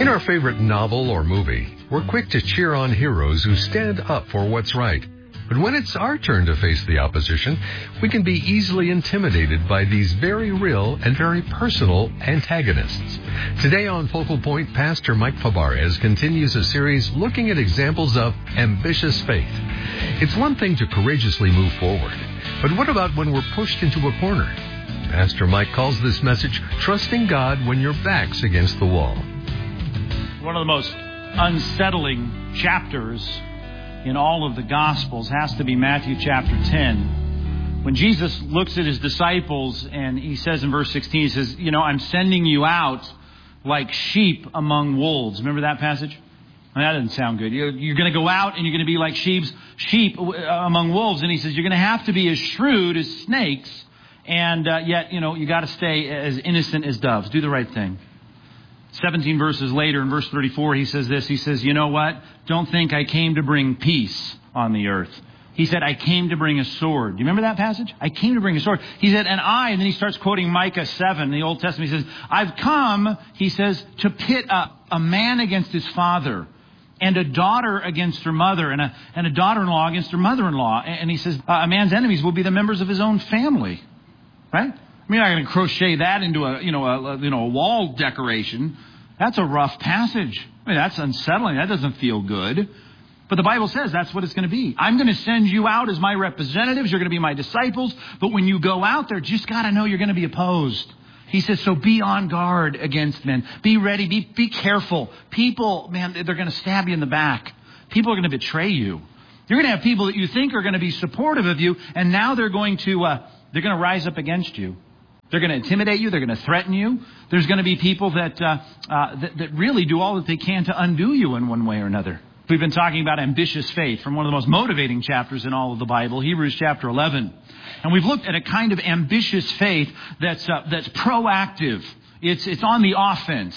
our favorite novel or movie, we're quick to cheer on heroes who stand up for what's right. But when it's our turn to face the opposition, we can be easily intimidated by these very real and very personal antagonists. Today on Focal Point, Pastor Mike Fabarez continues a series looking at examples of ambitious faith. It's one thing to courageously move forward, but what about when we're pushed into a corner? Pastor Mike calls this message, Trusting God When Your Back's Against the Wall. One of the most unsettling chapters in all of the Gospels has to be Matthew chapter 10. When Jesus looks at his disciples and he says in verse 16, he says, I'm sending you out like sheep among wolves. Remember that passage? That doesn't sound good. You're going to go out and you're going to be like sheep among wolves. And he says, you're going to have to be as shrewd as snakes. And yet, you got to stay as innocent as doves. Do the right thing. 17 verses later, in verse 34, he says this. He says, you know what? Don't think I came to bring peace on the earth. He said, I came to bring a sword. Do you remember that passage? I came to bring a sword. He said, and then he starts quoting Micah 7 in the Old Testament. He says, I've come, he says, to pit a man against his father, and a daughter against her mother, and a daughter-in-law against her mother-in-law. And he says, a man's enemies will be the members of his own family. Right? I mean, I'm not going to crochet that into a wall decoration. That's a rough passage. I mean, that's unsettling. That doesn't feel good. But the Bible says that's what it's going to be. I'm going to send you out as my representatives. You're going to be my disciples. But when you go out there, just got to know you're going to be opposed. He says, so be on guard against men. Be ready. Be careful. People, man, they're going to stab you in the back. People are going to betray you. You're going to have people that you think are going to be supportive of you, and now they're going to rise up against you. They're going to intimidate you. They're going to threaten you. There's going to be people that really do all that they can to undo you in one way or another. We've been talking about ambitious faith from one of the most motivating chapters in all of the Bible, Hebrews chapter 11. And we've looked at a kind of ambitious faith that's proactive. It's on the offense.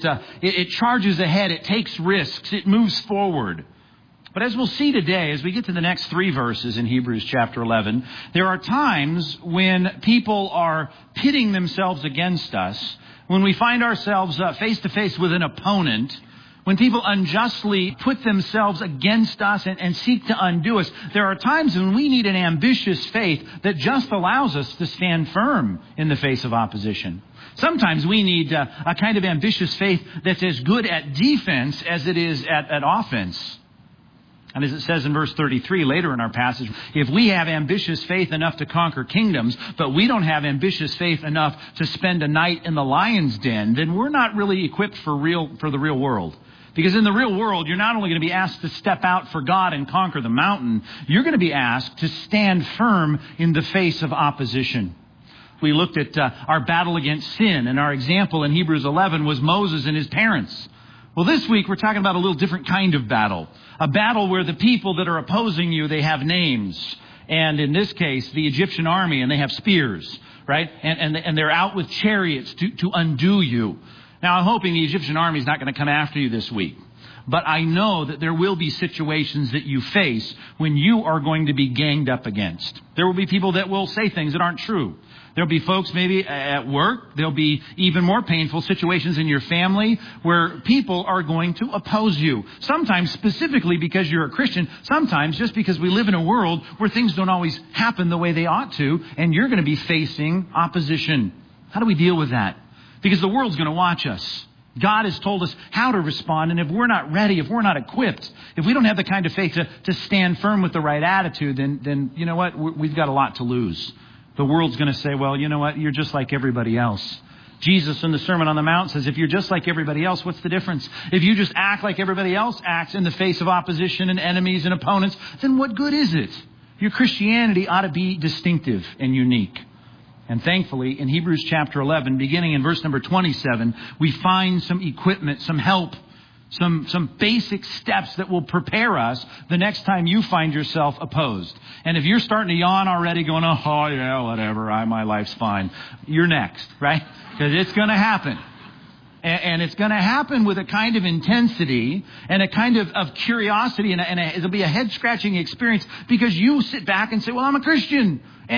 It charges ahead. It takes risks. It moves forward. But as we'll see today, as we get to the next 3 verses in Hebrews chapter 11, there are times when people are pitting themselves against us, when we find ourselves face to face with an opponent, when people unjustly put themselves against us and seek to undo us. There are times when we need an ambitious faith that just allows us to stand firm in the face of opposition. Sometimes we need a kind of ambitious faith that's as good at defense as it is at offense. And as it says in verse 33 later in our passage, if we have ambitious faith enough to conquer kingdoms, but we don't have ambitious faith enough to spend a night in the lion's den, then we're not really equipped for the real world. Because in the real world, you're not only going to be asked to step out for God and conquer the mountain, you're going to be asked to stand firm in the face of opposition. We looked at our battle against sin, and our example in Hebrews 11 was Moses and his parents. Well, this week we're talking about a little different kind of battle. A battle where the people that are opposing you, they have names. And in this case, the Egyptian army, and they have spears, right? And they're out with chariots to undo you. Now, I'm hoping the Egyptian army is not going to come after you this week. But I know that there will be situations that you face when you are going to be ganged up against. There will be people that will say things that aren't true. There'll be folks maybe at work. There'll be even more painful situations in your family where people are going to oppose you. Sometimes specifically because you're a Christian. Sometimes just because we live in a world where things don't always happen the way they ought to. And you're going to be facing opposition. How do we deal with that? Because the world's going to watch us. God has told us how to respond. And if we're not ready, if we're not equipped, if we don't have the kind of faith to stand firm with the right attitude, then you know what? We've got a lot to lose. The world's going to say, well, you know what? You're just like everybody else. Jesus in the Sermon on the Mount says, if you're just like everybody else, what's the difference? If you just act like everybody else acts in the face of opposition and enemies and opponents, then what good is it? Your Christianity ought to be distinctive and unique. And thankfully, in Hebrews chapter 11, beginning in verse number 27, we find some equipment, some help, some basic steps that will prepare us the next time you find yourself opposed. And if you're starting to yawn already going, oh yeah, whatever, my life's fine. You're next, right? Because it's going to happen. And it's going to happen with a kind of intensity and a kind of curiosity, and it'll be a head-scratching experience because you sit back and say, well, I'm a Christian,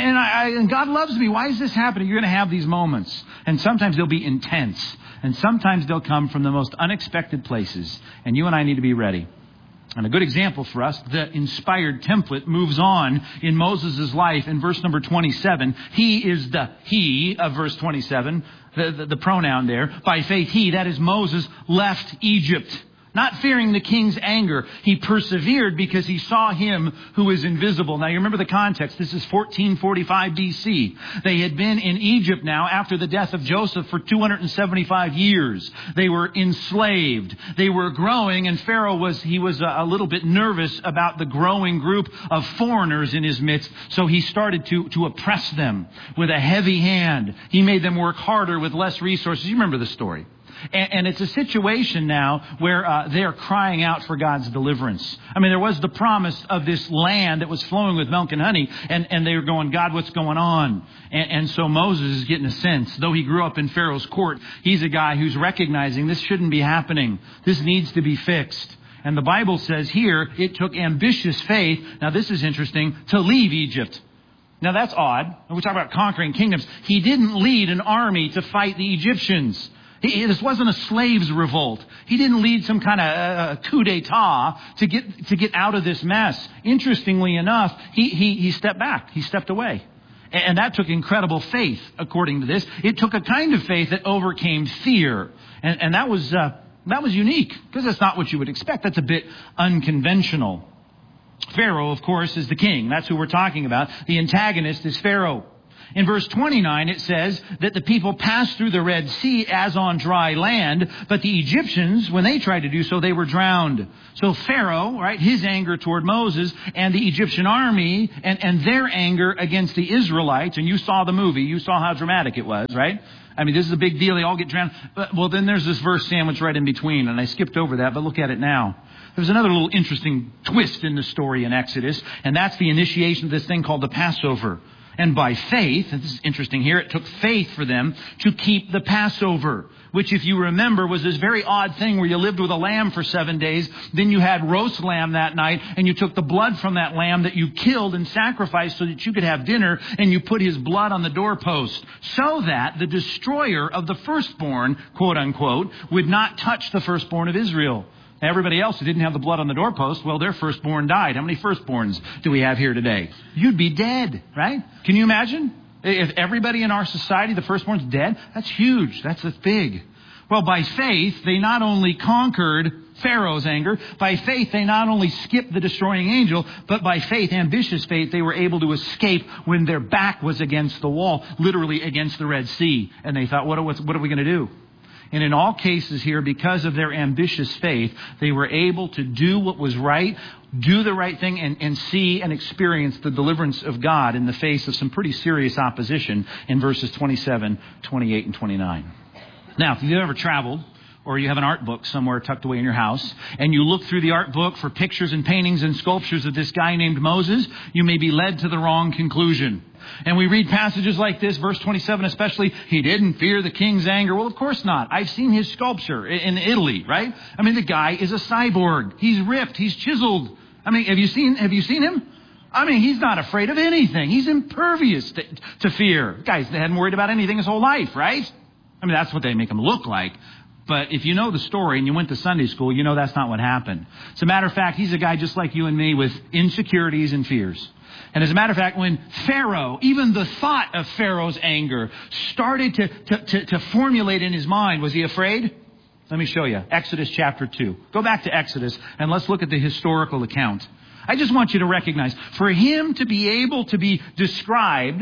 and God loves me. Why is this happening? You're going to have these moments. And sometimes they'll be intense. And sometimes they'll come from the most unexpected places. And you and I need to be ready. And a good example for us, the inspired template moves on in Moses' life in verse number 27. He is the he of verse 27, the pronoun there. By faith, he, that is Moses, left Egypt. Not fearing the king's anger, he persevered because he saw him who is invisible. Now, you remember the context. This is 1445 BC. They had been in Egypt now after the death of Joseph for 275 years. They were enslaved. They were growing, and Pharaoh was a little bit nervous about the growing group of foreigners in his midst. So he started to oppress them with a heavy hand. He made them work harder with less resources. You remember the story. And it's a situation now where they're crying out for God's deliverance. I mean, there was the promise of this land that was flowing with milk and honey, and they were going, God, what's going on? And so Moses is getting a sense. Though he grew up in Pharaoh's court, he's a guy who's recognizing this shouldn't be happening. This needs to be fixed. And the Bible says here, it took ambitious faith, now this is interesting, to leave Egypt. Now that's odd. When we talk about conquering kingdoms, he didn't lead an army to fight the Egyptians. This wasn't a slaves' revolt. He didn't lead some kind of coup d'etat to get out of this mess. Interestingly enough, he stepped back. He stepped away. And that took incredible faith, according to this. It took a kind of faith that overcame fear. And that was unique, because that's not what you would expect. That's a bit unconventional. Pharaoh, of course, is the king. That's who we're talking about. The antagonist is Pharaoh. In verse 29, it says that the people passed through the Red Sea as on dry land, but the Egyptians, when they tried to do so, they were drowned. So Pharaoh, right, his anger toward Moses, and the Egyptian army, and their anger against the Israelites, and you saw the movie, you saw how dramatic it was, right? I mean, this is a big deal. They all get drowned. Well, then there's this verse sandwiched right in between, and I skipped over that, but look at it now. There's another little interesting twist in the story in Exodus, and that's the initiation of this thing called the Passover. And by faith, and this is interesting here, it took faith for them to keep the Passover, which, if you remember, was this very odd thing where you lived with a lamb for 7 days, then you had roast lamb that night, and you took the blood from that lamb that you killed and sacrificed so that you could have dinner, and you put his blood on the doorpost, so that the destroyer of the firstborn, quote unquote, would not touch the firstborn of Israel. Everybody else who didn't have the blood on the doorpost, well, their firstborn died. How many firstborns do we have here today? You'd be dead, right? Can you imagine? If everybody in our society, the firstborn's dead, that's huge. That's big. Well, by faith, they not only conquered Pharaoh's anger, by faith, they not only skipped the destroying angel, but by faith, ambitious faith, they were able to escape when their back was against the wall, literally against the Red Sea. And they thought, what are we going to do? And in all cases here, because of their ambitious faith, they were able to do what was right, do the right thing, and see and experience the deliverance of God in the face of some pretty serious opposition in verses 27, 28, and 29. Now, if you've ever traveled, or you have an art book somewhere tucked away in your house, and you look through the art book for pictures and paintings and sculptures of this guy named Moses, you may be led to the wrong conclusion. And we read passages like this, verse 27 especially, he didn't fear the king's anger. Well, of course not. I've seen his sculpture in Italy, right? I mean, the guy is a cyborg. He's ripped. He's chiseled. I mean, have you seen him? I mean, he's not afraid of anything. He's impervious to fear. The guy's hadn't worried about anything his whole life, right? I mean, that's what they make him look like. But if you know the story and you went to Sunday school, you know that's not what happened. As a matter of fact, he's a guy just like you and me with insecurities and fears. And as a matter of fact, when Pharaoh, even the thought of Pharaoh's anger started to formulate in his mind, was he afraid? Let me show you. Exodus chapter 2. Go back to Exodus and let's look at the historical account. I just want you to recognize, for him to be able to be described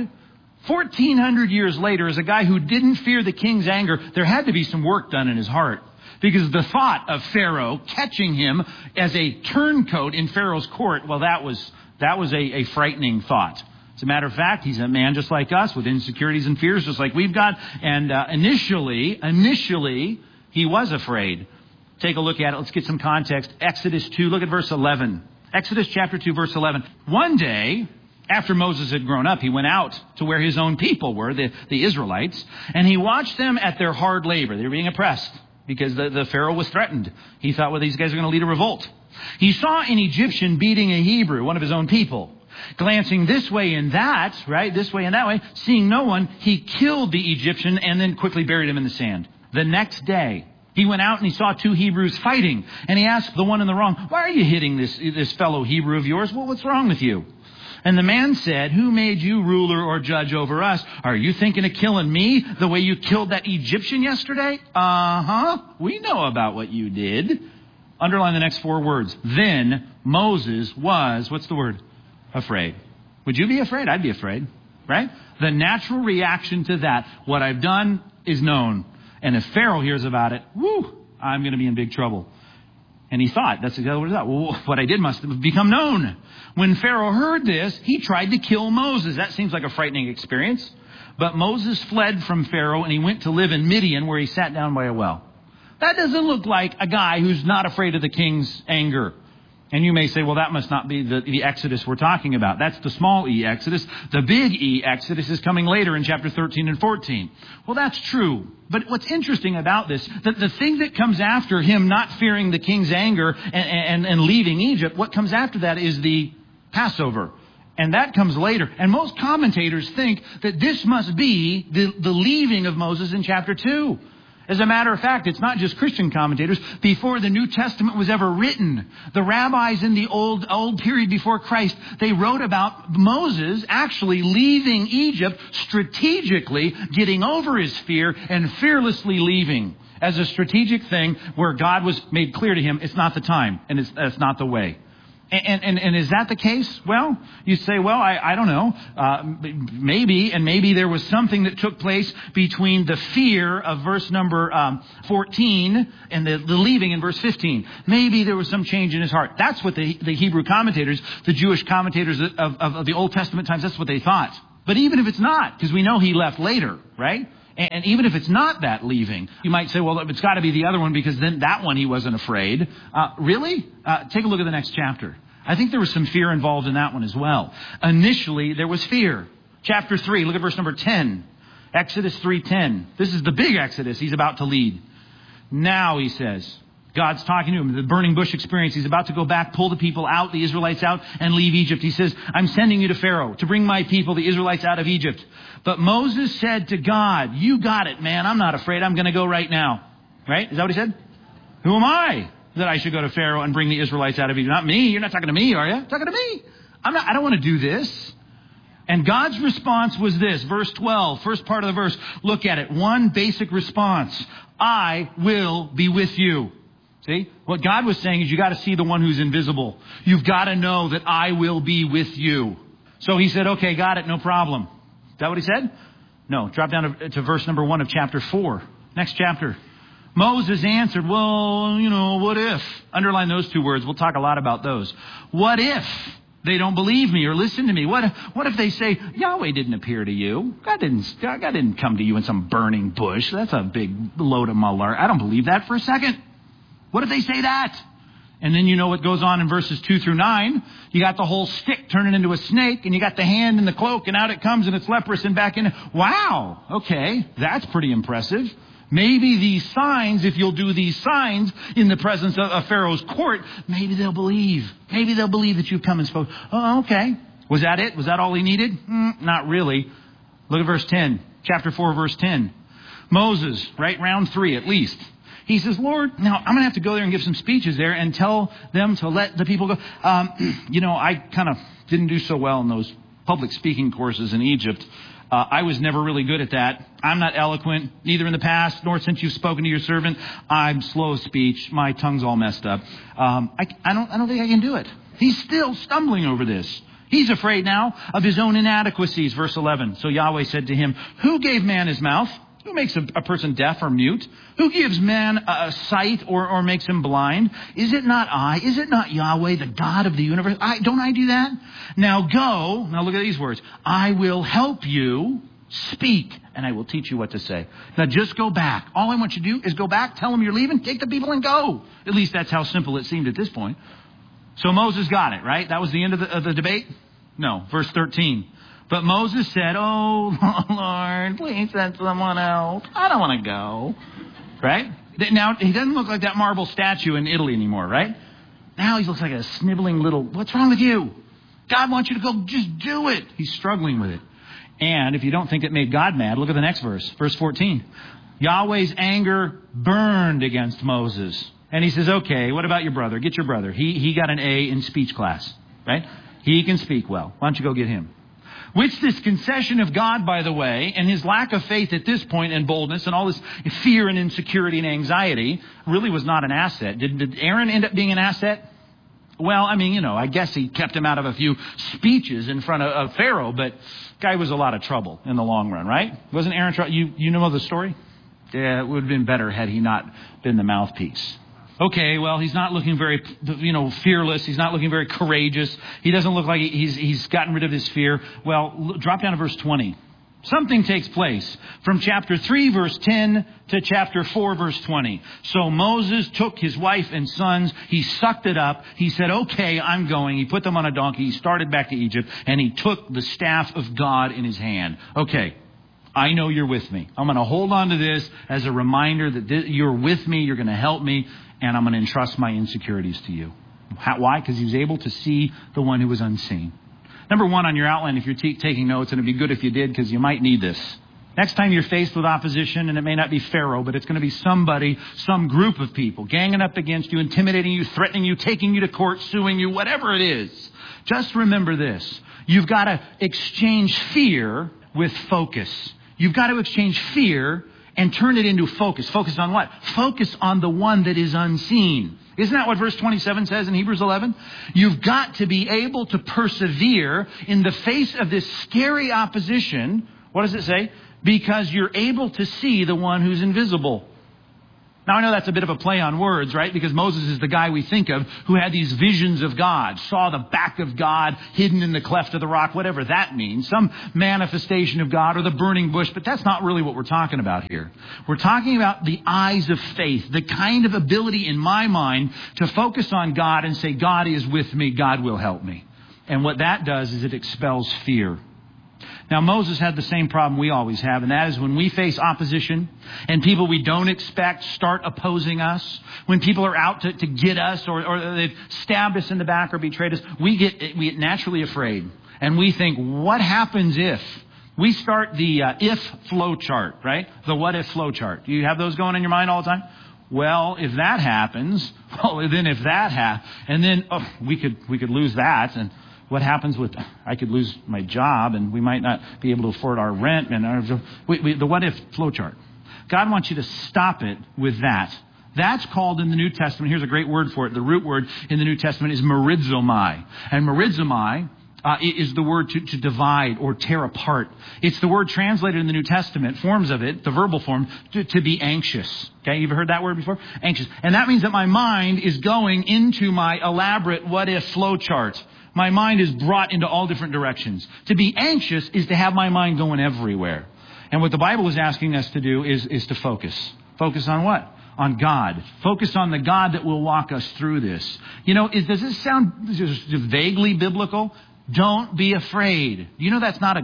1,400 years later as a guy who didn't fear the king's anger, there had to be some work done in his heart. Because the thought of Pharaoh catching him as a turncoat in Pharaoh's court, well, that was a frightening thought. As a matter of fact, he's a man just like us with insecurities and fears just like we've got. And initially, he was afraid. Take a look at it. Let's get some context. Exodus 2, look at verse 11. Exodus chapter 2, verse 11. One day, after Moses had grown up, he went out to where his own people were, the Israelites, and he watched them at their hard labor. They were being oppressed. because the Pharaoh was threatened. He thought, well, these guys are going to lead a revolt. He saw an Egyptian beating a Hebrew, one of his own people. Glancing this way and that, right, this way and that way, seeing no one, he killed the Egyptian and then quickly buried him in the sand. The next day, he went out and he saw two Hebrews fighting. And he asked the one in the wrong, why are you hitting this fellow Hebrew of yours? Well, what's wrong with you? And the man said, who made you ruler or judge over us? Are you thinking of killing me the way you killed that Egyptian yesterday? We know about what you did. Underline the next four words. Then Moses was, what's the word? Afraid. Would you be afraid? I'd be afraid, right? The natural reaction to that, what I've done is known. And if Pharaoh hears about it, I'm going to be in big trouble. And he thought, that's exactly what he thought. Well, what I did must have become known. When Pharaoh heard this, he tried to kill Moses. That seems like a frightening experience. But Moses fled from Pharaoh and he went to live in Midian where he sat down by a well. That doesn't look like a guy who's not afraid of the king's anger. And you may say, well, that must not be the Exodus we're talking about. That's the small e Exodus. The big E Exodus is coming later in chapter 13 and 14. Well, that's true. But what's interesting about this, the thing that comes after him not fearing the king's anger and leaving Egypt, what comes after that is the Passover. And that comes later. And most commentators think that this must be the leaving of Moses in chapter 2. As a matter of fact, it's not just Christian commentators. Before the New Testament was ever written, the rabbis in the old period before Christ, they wrote about Moses actually leaving Egypt strategically, getting over his fear and fearlessly leaving as a strategic thing where God was made clear to him, it's not the time and it's not the way. And is that the case? Well, you say, well, I don't know. Maybe there was something that took place between the fear of verse number 14 and the leaving in verse 15. Maybe there was some change in his heart. That's what the Hebrew commentators, the Jewish commentators of the Old Testament times, that's what they thought. But even if it's not, because we know he left later, right? And even if it's not that leaving, you might say, well, it's got to be the other one because then that one he wasn't afraid. Really? Take a look at the next chapter. I think there was some fear involved in that one as well. Initially, there was fear. Chapter 3, look at verse number 10. Exodus 3:10. This is the big Exodus he's about to lead. Now, he says, God's talking to him, the burning bush experience. He's about to go back, pull the people out, the Israelites out, and leave Egypt. He says, I'm sending you to Pharaoh to bring my people, the Israelites, out of Egypt. But Moses said to God, you got it, man. I'm not afraid. I'm going to go right now. Right? Is that what he said? Who am I that I should go to Pharaoh and bring the Israelites out of Egypt? Not me. You're not talking to me, are you? You're talking to me. I don't want to do this. And God's response was this, verse 12, first part of the verse. Look at it. One basic response. I will be with you. See, what God was saying is you got to see the one who's invisible. You've got to know that I will be with you. So he said, okay, got it, no problem. Is that what he said? No, drop down to verse number 1 of chapter 4. Next chapter. Moses answered, well, what if? Underline those two words. We'll talk a lot about those. What if they don't believe me or listen to me? What if they say, Yahweh didn't appear to you? God didn't come to you in some burning bush. That's a big load of malar. I don't believe that for a second. What if they say that? And then you know what goes on in verses 2 through 9. You got the whole stick turning into a snake, and you got the hand in the cloak, and out it comes, and it's leprous and back in. Wow, okay, that's pretty impressive. Maybe these signs, if you'll do these signs in the presence of Pharaoh's court, maybe they'll believe. Maybe they'll believe that you've come and spoke. Oh, okay. Was that it? Was that all he needed? Not really. Look at verse 10. Chapter 4, verse 10. Moses, right, round 3 at least. He says, Lord, now I'm going to have to go there and give some speeches there and tell them to let the people go. I kind of didn't do so well in those public speaking courses in Egypt. I was never really good at that. I'm not eloquent, neither in the past nor since you've spoken to your servant. I'm slow of speech. My tongue's all messed up. I don't think I can do it. He's still stumbling over this. He's afraid now of his own inadequacies. Verse 11. So Yahweh said to him, who gave man his mouth? Who makes a person deaf or mute? Who gives man a sight or makes him blind? Is it not I? Is it not Yahweh, the God of the universe? Don't I do that? Now go. Now look at these words. I will help you speak, and I will teach you what to say. Now just go back. All I want you to do is go back, tell them you're leaving, take the people and go. At least that's how simple it seemed at this point. So Moses got it, right? That was the end of the debate? No. Verse 13. But Moses said, oh, Lord, please send someone else. I don't want to go. Right? Now, he doesn't look like that marble statue in Italy anymore, right? Now he looks like a sniveling little, what's wrong with you? God wants you to go, just do it. He's struggling with it. And if you don't think it made God mad, look at the next verse, verse 14. Yahweh's anger burned against Moses. And he says, okay, what about your brother? Get your brother. He got an A in speech class, right? He can speak well. Why don't you go get him? Which this concession of God, by the way, and his lack of faith at this point and boldness and all this fear and insecurity and anxiety really was not an asset. Did Aaron end up being an asset? Well, I mean, I guess he kept him out of a few speeches in front of Pharaoh, but guy was a lot of trouble in the long run, right? Wasn't Aaron trouble? You know the story? Yeah, it would have been better had he not been the mouthpiece. Okay, well, he's not looking very, fearless. He's not looking very courageous. He doesn't look like he's gotten rid of his fear. Well, drop down to verse 20. Something takes place from chapter 3, verse 10 to chapter 4, verse 20. So Moses took his wife and sons. He sucked it up. He said, okay, I'm going. He put them on a donkey. He started back to Egypt, and he took the staff of God in his hand. Okay. I know you're with me. I'm going to hold on to this as a reminder that you're with me, you're going to help me, and I'm going to entrust my insecurities to you. Why? Because he was able to see the one who was unseen. Number one on your outline, if you're taking notes, and it'd be good if you did because you might need this. Next time you're faced with opposition, and it may not be Pharaoh, but it's going to be somebody, some group of people ganging up against you, intimidating you, threatening you, taking you to court, suing you, whatever it is. Just remember this. You've got to exchange fear with focus. You've got to exchange fear and turn it into focus. Focus on what? Focus on the one that is unseen. Isn't that what verse 27 says in Hebrews 11? You've got to be able to persevere in the face of this scary opposition. What does it say? Because you're able to see the one who's invisible. Now, I know that's a bit of a play on words, right? Because Moses is the guy we think of who had these visions of God, saw the back of God hidden in the cleft of the rock, whatever that means, some manifestation of God or the burning bush. But that's not really what we're talking about here. We're talking about the eyes of faith, the kind of ability in my mind to focus on God and say, God is with me, God will help me. And what that does is it expels fear. Now, Moses had the same problem we always have, and that is when we face opposition and people we don't expect start opposing us, when people are out to get us or they've stabbed us in the back or betrayed us, we get naturally afraid. And we think, what happens if? We start the if flow chart, right? The what if flow chart. Do you have those going in your mind all the time? Well, if that happens, then if that happens, and then we could lose that, and what happens with, I could lose my job and we might not be able to afford our rent and the what if flow chart. God wants you to stop it with that. That's called in the New Testament, here's a great word for it. The root word in the New Testament is merizomai. And merizomai is the word to divide or tear apart. It's the word translated in the New Testament, forms of it, the verbal form, to be anxious. Okay, you've heard that word before? Anxious. And that means that my mind is going into my elaborate what if flow chart. My mind is brought into all different directions. To be anxious is to have my mind going everywhere. And what the Bible is asking us to do is to focus. Focus on what? On God. Focus on the God that will walk us through this. Does this sound just vaguely biblical? Don't be afraid. That's not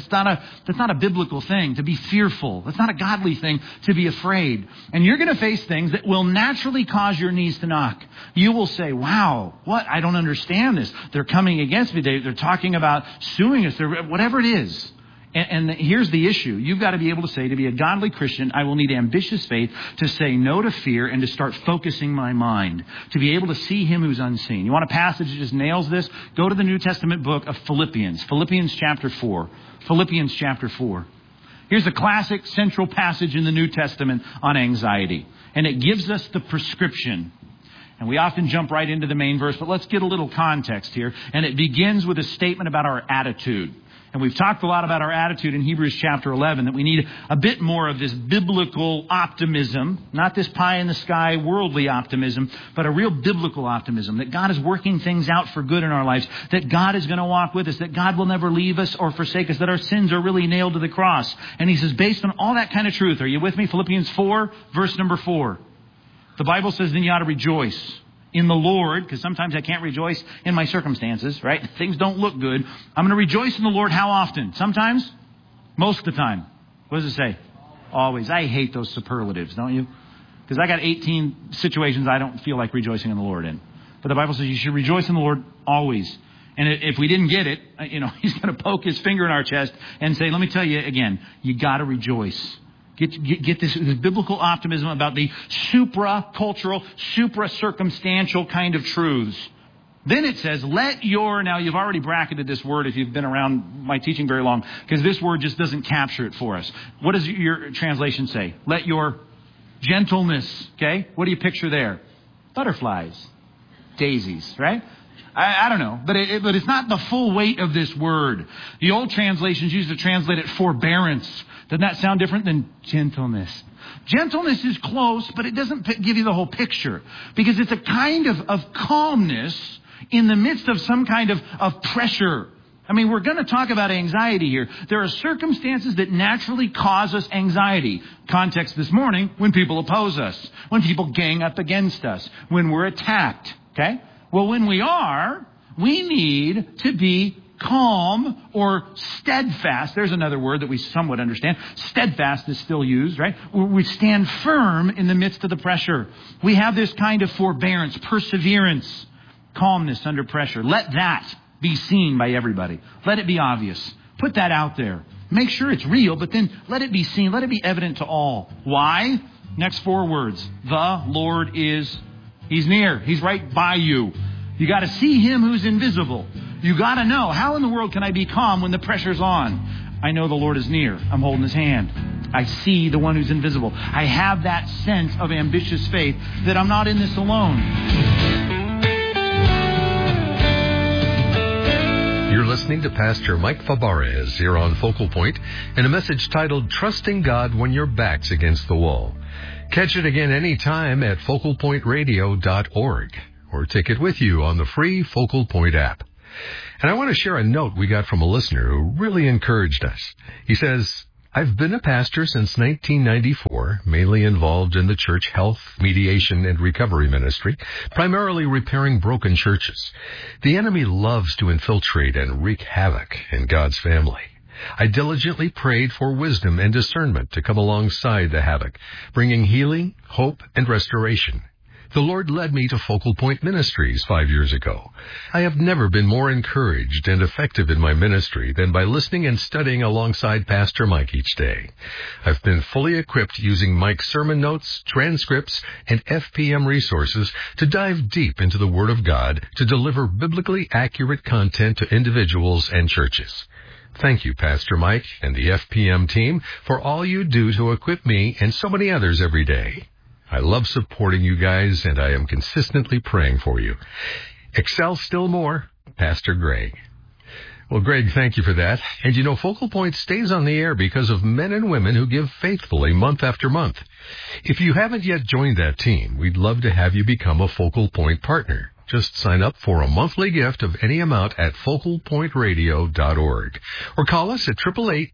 a biblical thing to be fearful. That's not a godly thing to be afraid. And you're going to face things that will naturally cause your knees to knock. You will say, wow, what? I don't understand this. They're coming against me. They're talking about suing us. Whatever it is. And here's the issue. You've got to be able to say, to be a godly Christian, I will need ambitious faith to say no to fear and to start focusing my mind, to be able to see him who's unseen. You want a passage that just nails this? Go to the New Testament book of Philippians. Philippians chapter 4. Philippians chapter 4. Here's a classic central passage in the New Testament on anxiety. And it gives us the prescription. And we often jump right into the main verse, but let's get a little context here. And it begins with a statement about our attitude. And we've talked a lot about our attitude in Hebrews chapter 11, that we need a bit more of this biblical optimism, not this pie in the sky worldly optimism, but a real biblical optimism, that God is working things out for good in our lives, that God is going to walk with us, that God will never leave us or forsake us, that our sins are really nailed to the cross. And he says, based on all that kind of truth, are you with me? Philippians 4, verse number 4. The Bible says, then you ought to rejoice in the Lord, because sometimes I can't rejoice in my circumstances, right? Things don't look good. I'm going to rejoice in the Lord how often? Sometimes? Most of the time. What does it say? Always. I hate those superlatives, don't you? Because I got 18 situations I don't feel like rejoicing in the Lord in. But the Bible says you should rejoice in the Lord always. And if we didn't get it, he's going to poke his finger in our chest and say, let me tell you again, you got to rejoice. Get this biblical optimism about the supra-cultural, supra-circumstantial kind of truths. Then it says, now you've already bracketed this word if you've been around my teaching very long, because this word just doesn't capture it for us. What does your translation say? Let your gentleness, okay? What do you picture there? Butterflies, daisies, right? I don't know, but it's not the full weight of this word. The old translations used to translate it forbearance. Doesn't that sound different than gentleness? Gentleness is close, but it doesn't give you the whole picture, because it's a kind of calmness in the midst of some kind of pressure. I mean, we're going to talk about anxiety here. There are circumstances that naturally cause us anxiety. Context this morning, when people oppose us, when people gang up against us, when we're attacked. Okay? Well, when we need to be calm or steadfast. There's another word that we somewhat understand. Steadfast is still used, right? We stand firm in the midst of the pressure. We have this kind of forbearance, perseverance, calmness under pressure. Let that be seen by everybody. Let it be obvious. Put that out there. Make sure it's real, but then let it be seen. Let it be evident to all. Why? Next 4 words. The Lord He's near. He's right by you. You got to see Him who's invisible. You got to know, how in the world can I be calm when the pressure's on? I know the Lord is near. I'm holding His hand. I see the one who's invisible. I have that sense of ambitious faith that I'm not in this alone. You're listening to Pastor Mike Fabarez here on Focal Point in a message titled Trusting God When Your Back's Against the Wall. Catch it again anytime at focalpointradio.org or take it with you on the free Focal Point app. And I want to share a note we got from a listener who really encouraged us. He says, I've been a pastor since 1994, mainly involved in the church health, mediation, and recovery ministry, primarily repairing broken churches. The enemy loves to infiltrate and wreak havoc in God's family. I diligently prayed for wisdom and discernment to come alongside the havoc, bringing healing, hope, and restoration. The Lord led me to Focal Point Ministries 5 years ago. I have never been more encouraged and effective in my ministry than by listening and studying alongside Pastor Mike each day. I've been fully equipped using Mike's sermon notes, transcripts, and FPM resources to dive deep into the Word of God to deliver biblically accurate content to individuals and churches. Thank you, Pastor Mike and the FPM team, for all you do to equip me and so many others every day. I love supporting you guys, and I am consistently praying for you. Excel still more, Pastor Greg. Well, Greg, thank you for that. And Focal Point stays on the air because of men and women who give faithfully month after month. If you haven't yet joined that team, we'd love to have you become a Focal Point partner. Just sign up for a monthly gift of any amount at focalpointradio.org or call us at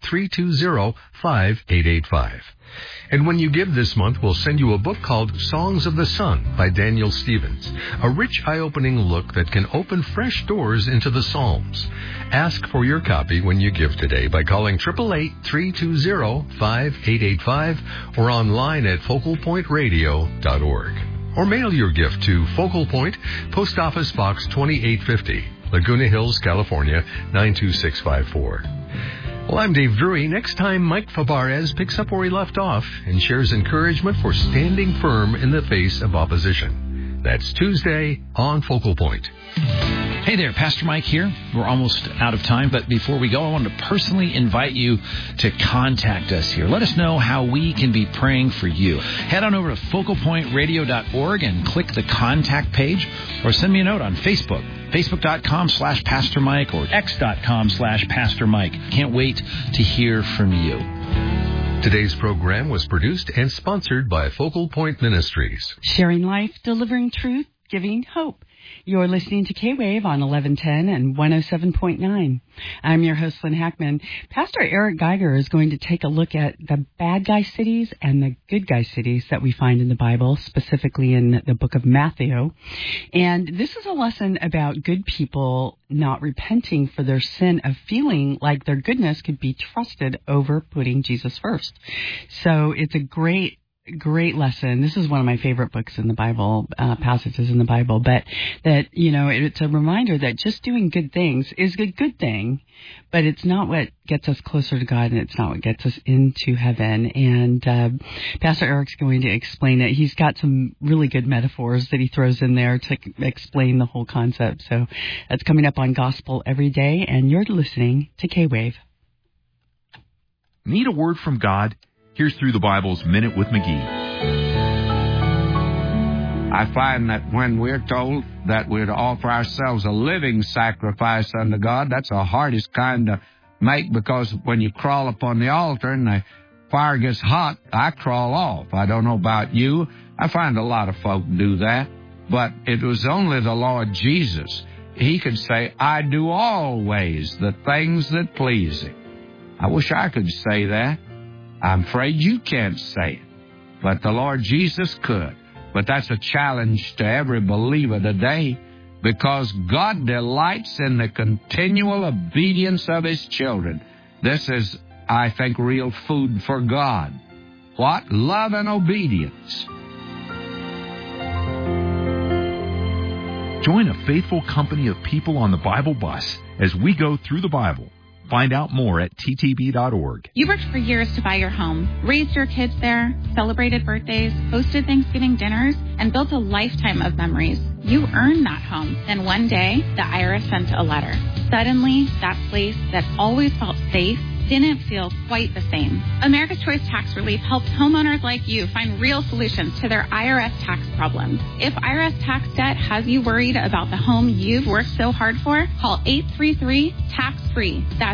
888-320-5885. And when you give this month, we'll send you a book called Songs of the Sun by Daniel Stevens, a rich, eye-opening look that can open fresh doors into the Psalms. Ask for your copy when you give today by calling 888-320-5885 or online at focalpointradio.org. Or mail your gift to Focal Point, Post Office Box 2850, Laguna Hills, California, 92654. Well, I'm Dave Drury. Next time, Mike Fabarez picks up where he left off and shares encouragement for standing firm in the face of opposition. That's Tuesday on Focal Point. Hey there, Pastor Mike here. We're almost out of time, but before we go, I want to personally invite you to contact us here. Let us know how we can be praying for you. Head on over to focalpointradio.org and click the contact page, or send me a note on Facebook, facebook.com/Pastor Mike or x.com/Pastor Mike. Can't wait to hear from you. Today's program was produced and sponsored by Focal Point Ministries. Sharing life, delivering truth, giving hope. You're listening to K-Wave on 1110 and 107.9. I'm your host, Lynn Hackman. Pastor Eric Geiger is going to take a look at the bad guy cities and the good guy cities that we find in the Bible, specifically in the book of Matthew. And this is a lesson about good people not repenting for their sin of feeling like their goodness could be trusted over putting Jesus first. So it's a great great lesson. This is one of my favorite books in the Bible, passages in the Bible, but that, it's a reminder that just doing good things is a good thing, but it's not what gets us closer to God, and it's not what gets us into heaven. And Pastor Eric's going to explain it. He's got some really good metaphors that he throws in there to explain the whole concept. So that's coming up on Gospel Every Day, and you're listening to K-Wave. Need a word from God? Here's Through the Bible's Minute with McGee. I find that when we're told that we're to offer ourselves a living sacrifice unto God, that's the hardest kind to make, because when you crawl upon the altar and the fire gets hot, I crawl off. I don't know about you. I find a lot of folk do that. But it was only the Lord Jesus. He could say, I do always the things that please Him. I wish I could say that. I'm afraid you can't say it. But the Lord Jesus could. But that's a challenge to every believer today, because God delights in the continual obedience of His children. This is, I think, real food for God. What? Love and obedience. Join a faithful company of people on the Bible bus as we go through the Bible. Find out more at ttb.org. You worked for years to buy your home, raised your kids there, celebrated birthdays, hosted Thanksgiving dinners, and built a lifetime of memories. You earned that home. Then one day, the IRS sent a letter. Suddenly, that place that always felt safe didn't feel quite the same. America's Choice Tax Relief helps homeowners like you find real solutions to their IRS tax problems. If IRS tax debt has you worried about the home you've worked so hard for, call 833-TAX-FREE. That's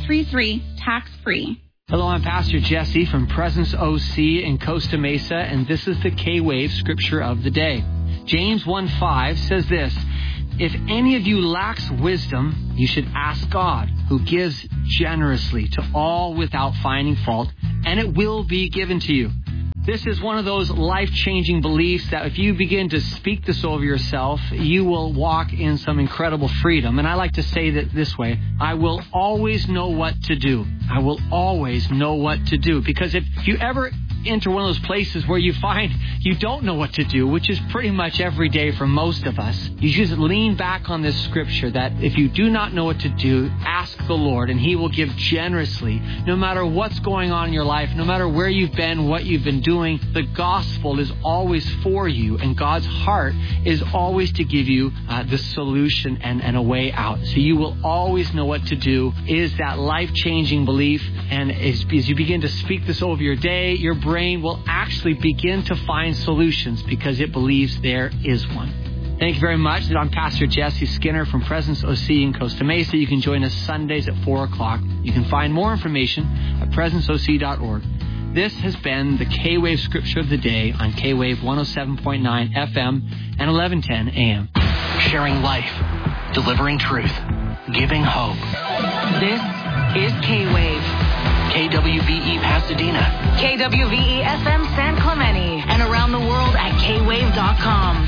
833-TAX-FREE. Hello, I'm Pastor Jesse from Presence OC in Costa Mesa, and this is the K-Wave Scripture of the Day. James 1:5 says this: If any of you lacks wisdom, you should ask God, who gives generously to all without finding fault, and it will be given to you. This is one of those life-changing beliefs that if you begin to speak this over yourself, you will walk in some incredible freedom. And I like to say that this way: I will always know what to do. I will always know what to do. Because if you ever enter one of those places where you find you don't know what to do, which is pretty much every day for most of us, you just lean back on this scripture that if you do not know what to do, ask the Lord, and He will give generously. No matter what's going on in your life, no matter where you've been, what you've been doing, the gospel is always for you, and God's heart is always to give you the solution and a way out. So you will always know what to do. It is that life-changing belief, and as you begin to speak this over your day, your brain will actually begin to find solutions because it believes there is one. Thank you very much. I'm Pastor Jesse Skinner from Presence OC in Costa Mesa. You can join us Sundays at 4 o'clock. You can find more information at presenceoc.org. This has been the K-Wave Scripture of the Day on K-Wave 107.9 FM and 1110 AM. Sharing life, delivering truth, giving hope. This is K-Wave. KWVE Pasadena. KWVE FM San Clemente. And around the world at kwave.com.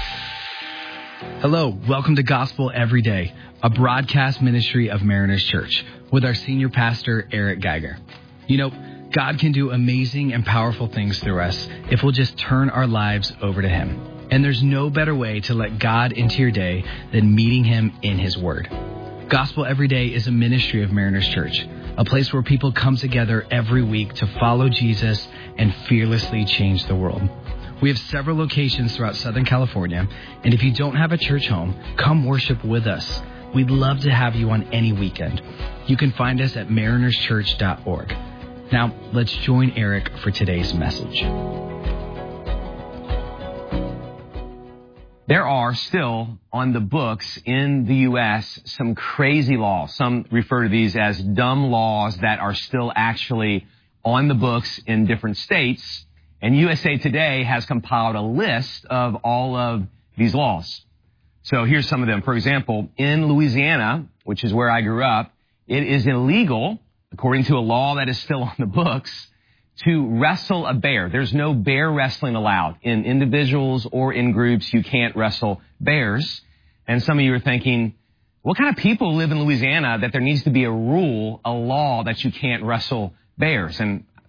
Hello, welcome to Gospel Every Day, a broadcast ministry of Mariners Church with our senior pastor, Eric Geiger. You know, God can do amazing and powerful things through us if we'll just turn our lives over to Him. And there's no better way to let God into your day than meeting Him in His Word. Gospel Every Day is a ministry of Mariners Church, a place where people come together every week to follow Jesus and fearlessly change the world. We have several locations throughout Southern California, and if you don't have a church home, come worship with us. We'd love to have you on any weekend. You can find us at marinerschurch.org. Now, let's join Eric for today's message. There are still on the books in the U.S. some crazy laws. Some refer to these as dumb laws that are still actually on the books in different states. And USA Today has compiled a list of all of these laws. So here's some of them. For example, in Louisiana, which is where I grew up, it is illegal, according to a law that is still on the books, to wrestle a bear. There's no bear wrestling allowed. In individuals or in groups, you can't wrestle bears. And some of you are thinking, what kind of people live in Louisiana that there needs to be a rule, a law that you can't wrestle bears? And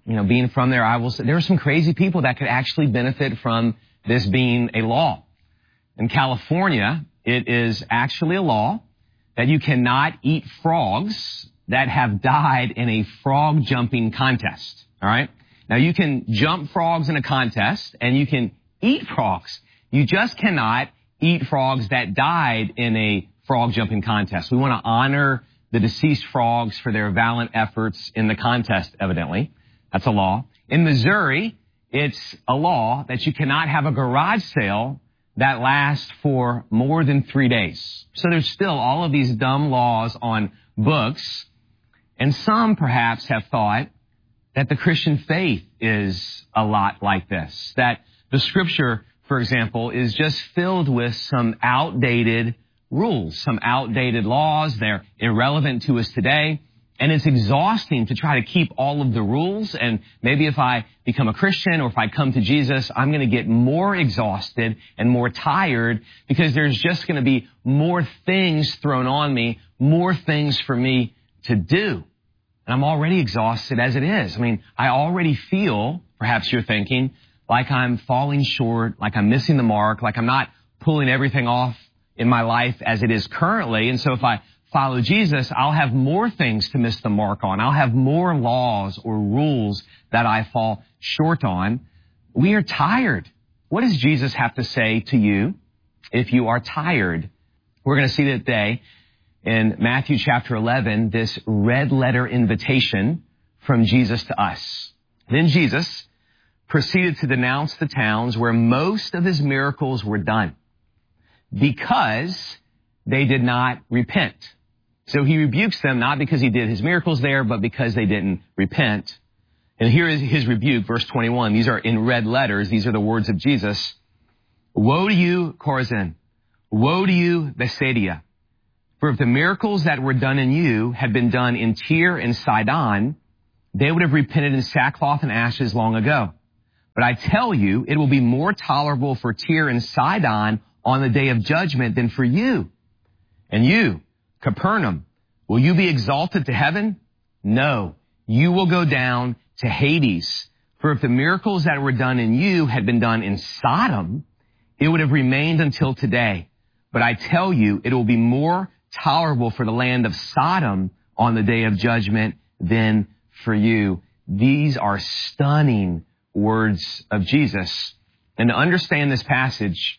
being from there, I will say there are some crazy people that could actually benefit from this being a law. In California, it is actually a law that you cannot eat frogs that have died in a frog jumping contest. All right? Now, you can jump frogs in a contest, and you can eat frogs. You just cannot eat frogs that died in a frog jumping contest. We want to honor the deceased frogs for their valiant efforts in the contest, evidently. That's a law. In Missouri, it's a law that you cannot have a garage sale that lasts for more than 3 days. So there's still all of these dumb laws on books. And some perhaps have thought that the Christian faith is a lot like this. That the Scripture, for example, is just filled with some outdated rules, some outdated laws. They're irrelevant to us today. And it's exhausting to try to keep all of the rules. And maybe if I become a Christian or if I come to Jesus, I'm going to get more exhausted and more tired because there's just going to be more things thrown on me, more things for me to do. And I'm already exhausted as it is. I mean, I already feel, perhaps you're thinking, like I'm falling short, like I'm missing the mark, like I'm not pulling everything off in my life as it is currently. And so if I follow Jesus, I'll have more things to miss the mark on. I'll have more laws or rules that I fall short on. We are tired. What does Jesus have to say to you if you are tired? We're going to see that today in Matthew chapter 11, this red letter invitation from Jesus to us. Then Jesus proceeded to denounce the towns where most of his miracles were done because they did not repent. So he rebukes them not because he did his miracles there, but because they didn't repent. And here is his rebuke, verse 21. These are in red letters. These are the words of Jesus. Woe to you, Chorazin! Woe to you, Bethsaida! For if the miracles that were done in you had been done in Tyre and Sidon, they would have repented in sackcloth and ashes long ago. But I tell you, it will be more tolerable for Tyre and Sidon on the day of judgment than for you. And you, Capernaum, will you be exalted to heaven? No, you will go down to Hades. For if the miracles that were done in you had been done in Sodom, it would have remained until today. But I tell you, it will be more tolerable for the land of Sodom on the day of judgment than for you. These are stunning words of Jesus. And to understand this passage,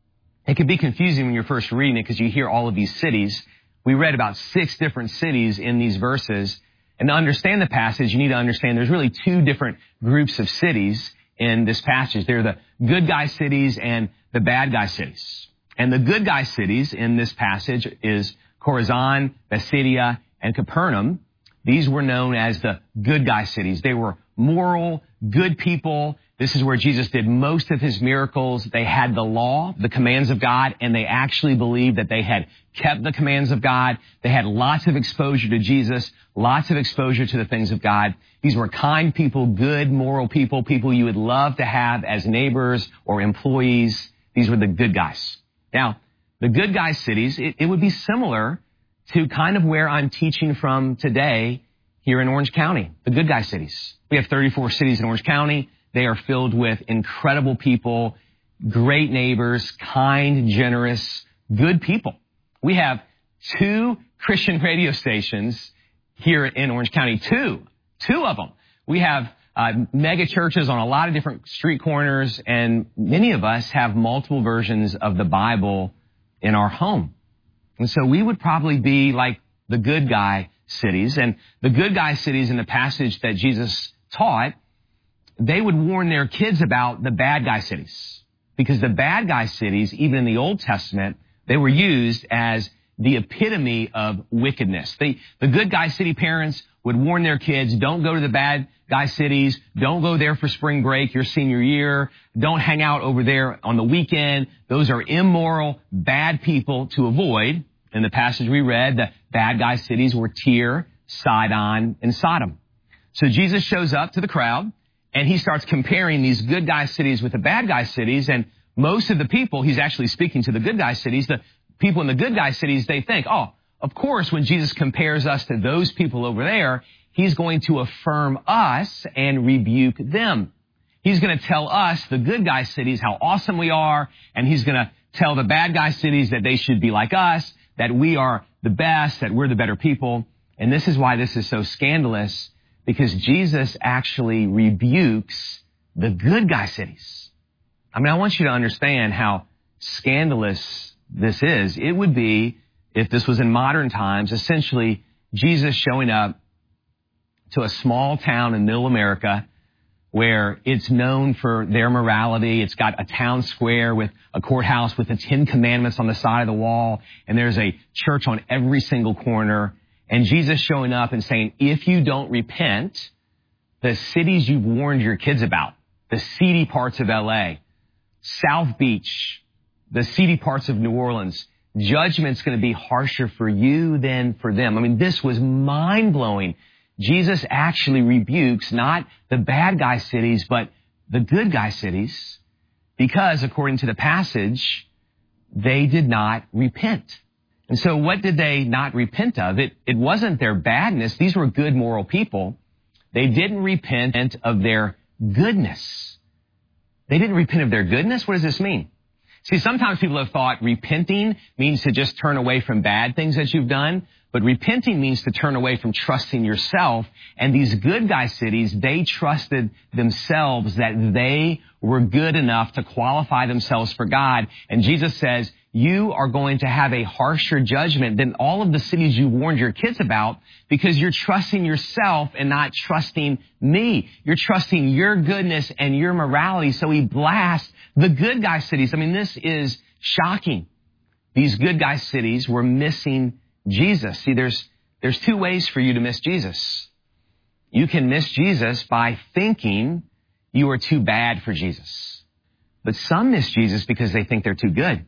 it can be confusing when you're first reading it because you hear all of these cities. We read about 6 different cities in these verses. And to understand the passage, you need to understand there's really 2 different groups of cities in this passage. They're the good guy cities and the bad guy cities. And the good guy cities in this passage is Chorazin, Bethsaida, and Capernaum. These were known as the good guy cities. They were moral, good people. This is where Jesus did most of his miracles. They had the law, the commands of God, and they actually believed that they had kept the commands of God. They had lots of exposure to Jesus, lots of exposure to the things of God. These were kind people, good, moral people, people you would love to have as neighbors or employees. These were the good guys. Now, the good guy cities, it would be similar to kind of where I'm teaching from today here in Orange County, the good guy cities. We have 34 cities in Orange County. They are filled with incredible people, great neighbors, kind, generous, good people. We have 2 Christian radio stations here in Orange County, 2 of them. We have mega churches on a lot of different street corners, and many of us have multiple versions of the Bible in our home. And so we would probably be like the good guy cities. And the good guy cities in the passage that Jesus taught, they would warn their kids about the bad guy cities. Because the bad guy cities, even in the Old Testament, they were used as the epitome of wickedness. The good guy city parents would warn their kids, don't go to the bad guy cities. Don't go there for spring break, your senior year. Don't hang out over there on the weekend. Those are immoral, bad people to avoid. In the passage we read, the bad guy cities were Tyre, Sidon, and Sodom. So Jesus shows up to the crowd, and he starts comparing these good guy cities with the bad guy cities. And most of the people, he's actually speaking to the good guy cities, the people in the good guy cities, they think, oh, of course, when Jesus compares us to those people over there, he's going to affirm us and rebuke them. He's going to tell us, the good guy cities, how awesome we are, and he's going to tell the bad guy cities that they should be like us, that we are the best, that we're the better people. And this is why this is so scandalous, because Jesus actually rebukes the good guy cities. I mean, I want you to understand how scandalous this is. It would be, if this was in modern times, essentially Jesus showing up to a small town in middle America where it's known for their morality. It's got a town square with a courthouse with the 10 Commandments on the side of the wall, and there's a church on every single corner. And Jesus showing up and saying, if you don't repent, the cities you've warned your kids about, the seedy parts of LA, South Beach, the seedy parts of New Orleans, judgment's going to be harsher for you than for them. I mean, this was mind-blowing. Jesus actually rebukes not the bad guy cities, but the good guy cities, because according to the passage, they did not repent. And so what did they not repent of? It wasn't their badness. These were good moral people. They didn't repent of their goodness. They didn't repent of their goodness? What does this mean? See, sometimes people have thought repenting means to just turn away from bad things that you've done, but repenting means to turn away from trusting yourself. And these good guy cities, they trusted themselves that they were good enough to qualify themselves for God. And Jesus says, you are going to have a harsher judgment than all of the cities you warned your kids about, because you're trusting yourself and not trusting me. You're trusting your goodness and your morality. So he blasts the good guy cities. I mean, this is shocking. These good guy cities were missing Jesus. See, there's two ways for you to miss Jesus. You can miss Jesus by thinking you are too bad for Jesus. But some miss Jesus because they think they're too good.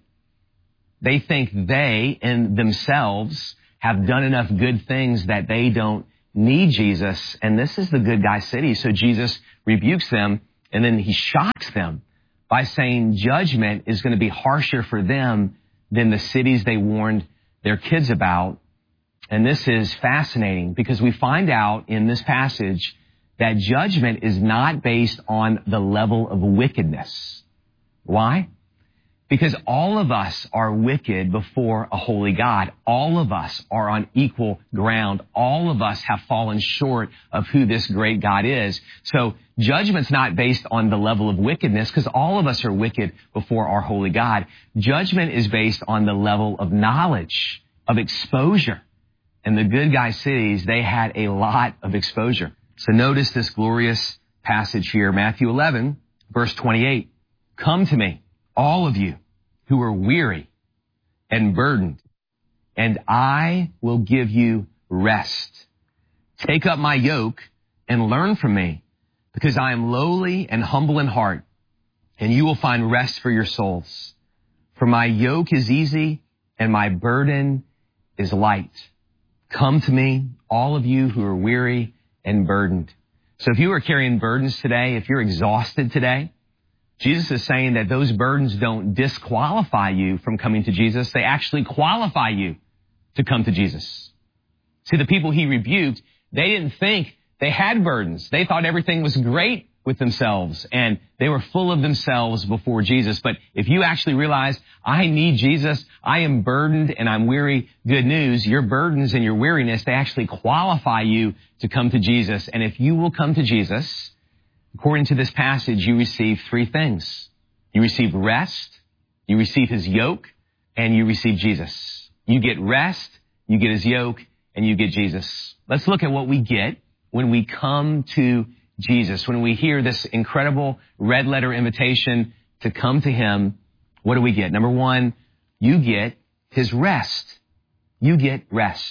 They think they in themselves have done enough good things that they don't need Jesus. And this is the good guy city. So Jesus rebukes them, and then he shocks them by saying judgment is going to be harsher for them than the cities they warned their kids about. And this is fascinating because we find out in this passage that judgment is not based on the level of wickedness. Why? Because all of us are wicked before a holy God. All of us are on equal ground. All of us have fallen short of who this great God is. So judgment's not based on the level of wickedness, because all of us are wicked before our holy God. Judgment is based on the level of knowledge, of exposure. And the good guy cities, they had a lot of exposure. So notice this glorious passage here, Matthew 11, verse 28. Come to me, all of you who are weary and burdened, and I will give you rest. Take up my yoke and learn from me, because I am lowly and humble in heart, and you will find rest for your souls. For my yoke is easy and my burden is light. Come to me, all of you who are weary and burdened. So if you are carrying burdens today, if you're exhausted today, Jesus is saying that those burdens don't disqualify you from coming to Jesus. They actually qualify you to come to Jesus. See, the people he rebuked, they didn't think they had burdens. They thought everything was great with themselves, and they were full of themselves before Jesus. But if you actually realize, I need Jesus, I am burdened and I'm weary, good news, your burdens and your weariness, they actually qualify you to come to Jesus. And if you will come to Jesus, according to this passage, you receive three things. You receive rest, you receive his yoke, and you receive Jesus. You get rest, you get his yoke, and you get Jesus. Let's look at what we get when we come to Jesus. When we hear this incredible red letter invitation to come to him, what do we get? Number one, you get his rest. You get rest.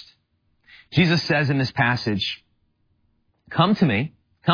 Jesus says in this passage, come to me,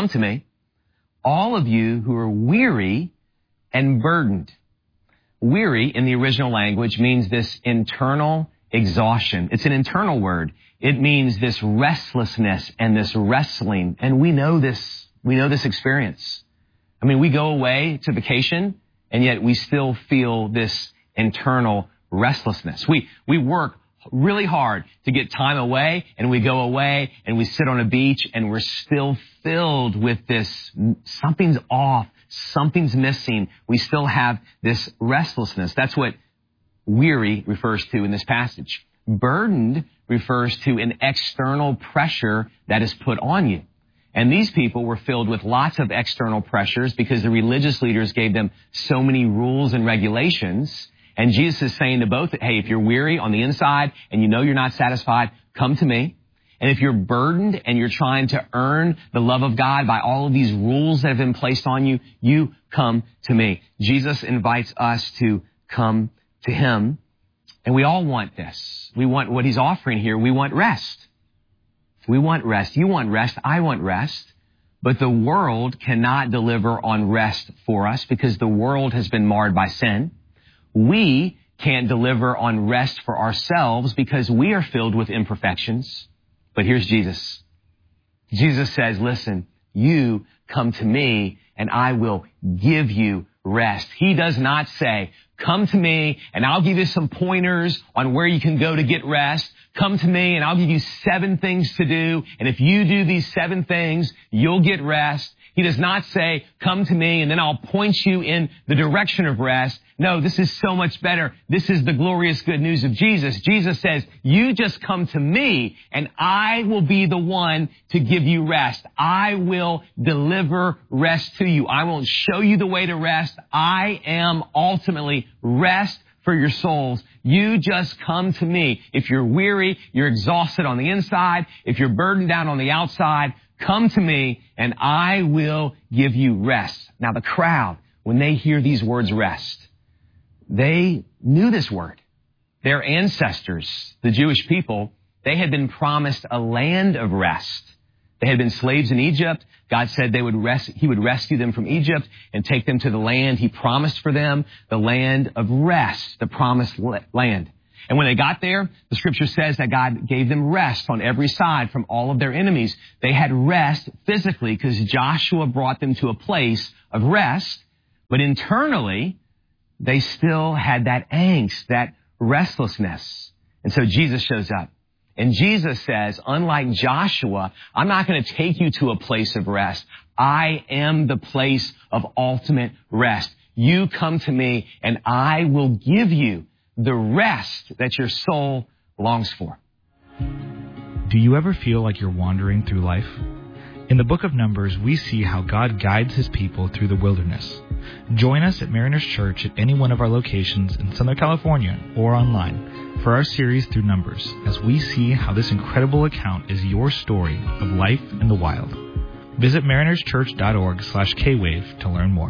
all of you who are weary and burdened. Weary in the original language means this internal exhaustion. It's an internal word. It means this restlessness and this wrestling. And we know this experience. I mean, we go away to vacation and yet we still feel this internal restlessness. We work really hard to get time away, and we go away and we sit on a beach and we're still filled with this, something's off, something's missing. We still have this restlessness. That's what weary refers to in this passage. Burdened refers to an external pressure that is put on you. And these people were filled with lots of external pressures because the religious leaders gave them so many rules and regulations. And Jesus is saying to both, hey, if you're weary on the inside and you know you're not satisfied, come to me. And if you're burdened and you're trying to earn the love of God by all of these rules that have been placed on you, you come to me. Jesus invites us to come to him. And we all want this. We want what he's offering here. We want rest. We want rest. You want rest. I want rest. But the world cannot deliver on rest for us because the world has been marred by sin. We can't deliver on rest for ourselves because we are filled with imperfections. But here's Jesus. Jesus says, listen, you come to me and I will give you rest. He does not say, come to me and I'll give you some pointers on where you can go to get rest. Come to me and I'll give you 7 things to do. And if you do these 7 things, you'll get rest. He does not say, come to me and then I'll point you in the direction of rest. No, this is so much better. This is the glorious good news of Jesus. Jesus says, you just come to me and I will be the one to give you rest. I will deliver rest to you. I will show you the way to rest. I am ultimately rest for your souls. You just come to me. If you're weary, you're exhausted on the inside, if you're burdened down on the outside, come to me and I will give you rest. Now the crowd, when they hear these words rest, they knew this word. Their ancestors, the Jewish people, they had been promised a land of rest. They had been slaves in Egypt. God said he would rescue them from Egypt and take them to the land he promised for them, the land of rest, the promised land. And when they got there, the scripture says that God gave them rest on every side from all of their enemies. They had rest physically because Joshua brought them to a place of rest, but internally, they still had that angst, that restlessness. And so Jesus shows up. And Jesus says, unlike Joshua, I'm not going to take you to a place of rest. I am the place of ultimate rest. You come to me and I will give you the rest that your soul longs for. Do you ever feel like you're wandering through life? In the book of Numbers, we see how God guides his people through the wilderness. Join us at Mariners Church at any one of our locations in Southern California or online for our series through Numbers as we see how this incredible account is your story of life in the wild. Visit marinerschurch.org/kwave to learn more.